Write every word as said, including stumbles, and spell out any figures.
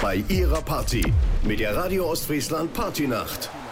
bei ihrer Party mit der Radio Ostfriesland Partynacht.